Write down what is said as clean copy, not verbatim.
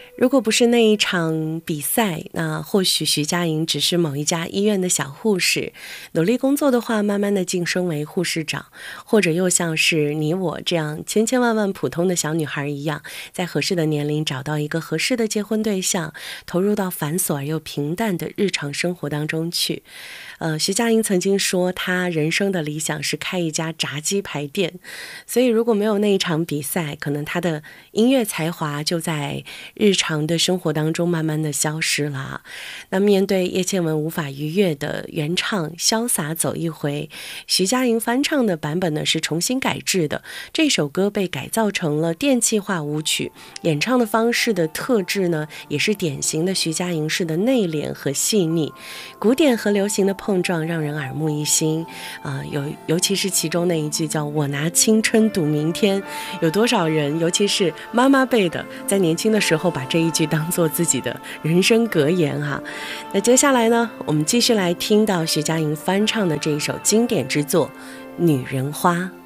如果不是那一场比赛，那或许徐佳莹只是某一家医院的小护士，努力工作的话，慢慢的晋升为护士长，或者又像是你我这样千千万万普通的小女孩一样，在合适的年龄找到一个合适的结婚对象，投入到繁琐而又平淡的日常生活当中去。徐佳莹曾经说，她人生的理想是开一家炸鸡排店，所以如果没有那一场比赛，可能她的音乐才华就在日常的生活当中慢慢的消失了。那面对叶倩文无法逾越的原唱潇洒走一回，徐佳莹翻唱的版本呢是重新改制的，这首歌被改造成了电气化舞曲，演唱的方式的特质呢也是典型的徐佳莹式的内敛和细腻，古典和流行的碰撞让人耳目一新尤其是其中那一句叫我拿青春赌明天，有多少人尤其是妈妈辈的在年轻的时候把这一句当做自己的人生格言那接下来呢，我们继续来听到徐佳莹翻唱的这一首经典之作《女人花》。